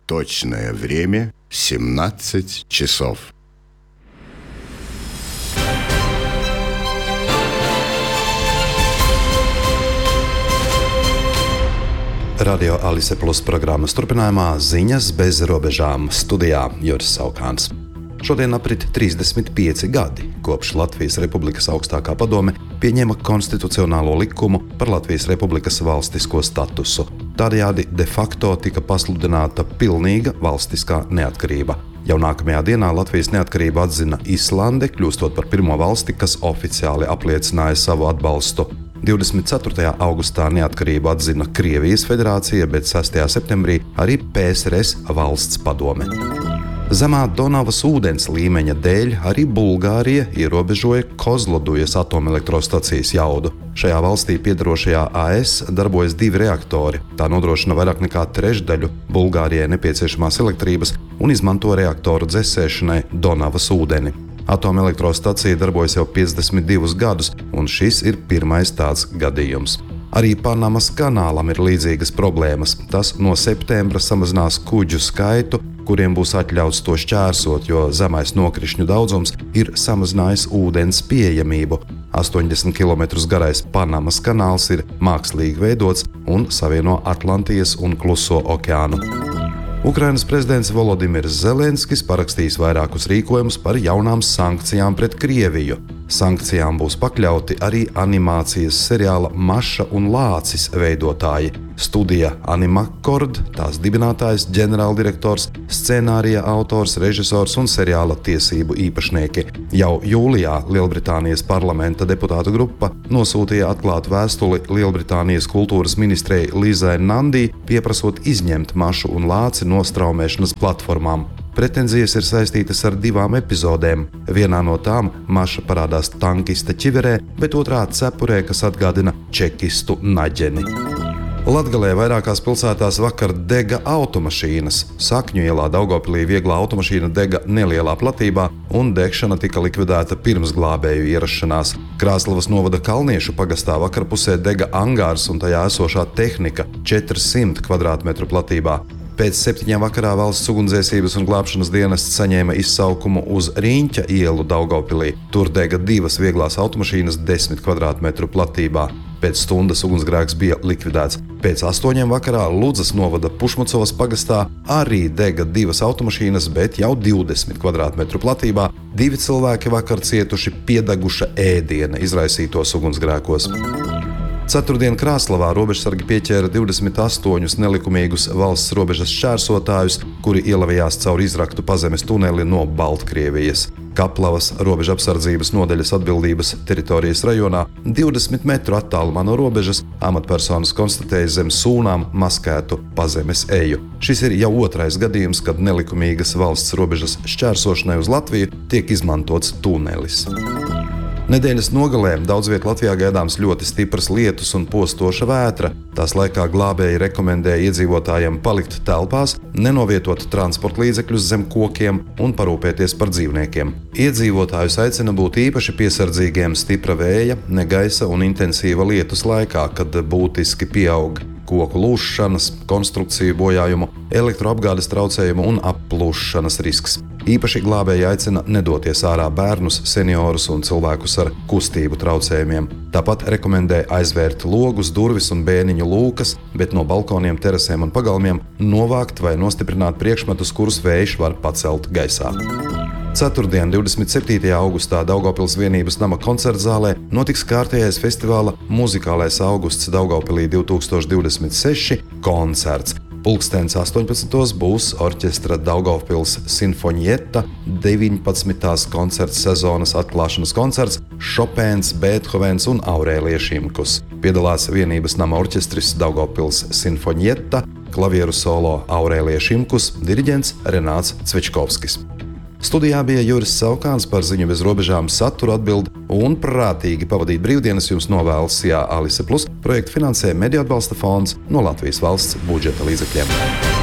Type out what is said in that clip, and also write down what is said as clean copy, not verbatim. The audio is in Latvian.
Точное время 17 часов. Radio Alise Plus programmas turpinājumā ziņas bez robežām studijā Juris Saukāns. Šodien aprit 35 gadi, kopš Latvijas Republikas augstākā padome pieņēma konstitucionālo likumu par Latvijas Republikas valstisko statusu. Tādējādi de facto tika pasludināta pilnīga valstiskā neatkarība. Jau nākamajā dienā Latvijas neatkarību atzina Islande, kļūstot par pirmo valsti, kas oficiāli apliecināja savu atbalstu. 24. augustā neatkarību atzina Krievijas federācija, bet 6. septembrī arī PSRS valsts padome. Zemā Donavas ūdens līmeņa dēļ arī Bulgārija ierobežoja Kozlodujas atomelektrostacijas jaudu. Šajā valstī piedarošajā AS darbojas 2 reaktori. Tā nodrošina vairāk nekā trešdaļu Bulgārijai nepieciešamās elektrības un izmanto reaktoru dzesēšanai Donavas ūdeni. Atomelektrostacija darbojas jau 52 gadus, un šis ir pirmais tāds gadījums. Arī Panamas kanālam ir līdzīgas problēmas. Tas no septembra samazinās kuģu skaitu, kuriem būs atļauts to šķērsot, jo zemais nokrišņu daudzums ir samazinājis ūdens pieejamību. 80 km garais Panamas kanāls ir mākslīgi veidots un savieno Atlantijas un Kluso okeānu. Ukrainas prezidents Volodimirs Zelenskis parakstījis vairākus rīkojumus par jaunām sankcijām pret Krieviju. Sankcijām būs pakļauti arī animācijas seriāla Maša un Lācis veidotāji. Studija Animacord, tās dibinātājs, ģenerāldirektors, scenārija autors, režisors un seriāla tiesību īpašnieki. Jau jūlijā Lielbritānijas parlamenta deputātu grupa nosūtīja atklātu vēstuli Lielbritānijas kultūras ministrei Lizai Nandī, pieprasot izņemt Mašu un Lāci no straumēšanas platformām. Pretenzijas ir saistītas ar 2 epizodēm. Vienā no tām Maša parādās tankista ķiverē, bet otrā cepurē, kas atgādina čekistu naģeni. Latgalē vairākās pilsētās vakar dega automašīnas. Sakņu ielā Daugavpilī vieglā automašīna dega nelielā platībā, un degšana tika likvidēta pirms glābēju ierašanās. Krāslavas novada Kalniešu pagastā vakarpusē dega angārs un tajā esošā tehnika 400 kvadrātmetru platībā. Pēc 7 vakarā valsts ugunsdzēsības un glābšanas dienests saņēma izsaukumu uz Rīņķa ielu Daugavpilī. Tur dega 2 vieglās automašīnas 10 kvadrātmetru platībā. Pēc stundas ugunsgrēks bija likvidēts. Pēc 8 vakarā Ludzas novada Pušmacovas pagastā arī dega 2 automašīnas, bet jau 20 kvadrātmetru platībā. 2 cilvēki vakar cietuši piedeguša ēdiena izraisītos ugunsgrēkos. Ceturtdien Krāslavā robežsargi pieķēra 28 nelikumīgus valsts robežas šķērsotājus, kuri ielavījās caur izraktu pazemes tuneli no Baltkrievijas. Kaplavas robežapsardzības nodaļas atbildības teritorijas rajonā 20 metru attālumā no robežas amatpersonas konstatēja zem sūnām maskētu pazemes eju. Šis ir jau 2. gadījums, kad nelikumīgas valsts robežas šķērsošanai uz Latviju tiek izmantots tunelis. Nedēļas nogalē daudz viet Latvijā gaidāms ļoti stipras lietus un postoša vētra. Tās laikā glābēji rekomendēja iedzīvotājiem palikt telpās, nenovietot transporta līdzekļus zem kokiem un parūpēties par dzīvniekiem. Iedzīvotājus aicina būt īpaši piesardzīgiem stipra vēja, negaisa un intensīva lietus laikā, kad būtiski pieaug koku lūššanas, konstrukciju bojājumu, elektroapgādes traucējumu un applūšanas risks. Īpaši glābēji aicina nedoties ārā bērnus, seniorus un cilvēkus ar kustību traucējumiem. Tāpat rekomendē aizvērt logus, durvis un bēniņu lūkas, bet no balkoniem, terasēm un pagalmiem novākt vai nostiprināt priekšmetus, kurus vējš var pacelt gaisā. Ceturtdien, 27. augustā Daugavpils vienības nama koncertzālē notiks kārtējais festivāla Muzikālais augusts Daugavpilī 2026 koncerts. Pulkstens 18. būs orķestra Daugavpils Sinfonietta 19. koncerts sezonas atklāšanas koncerts Šopēns, Bēthovens un Aurēlija Šimkus. Piedalās vienības nama orķestris Daugavpils Sinfonietta, klavieru solo Aurēlija Šimkus, diriģents Renāts Cvečkovskis. Studijā bija Juris Saukāns, par ziņu bez robežām saturu atbild un prātīgi pavadīt brīvdienas jums novēlas Alise Plus. Projektu finansē Mediju atbalsta fonds no Latvijas valsts budžeta līdzekļiem.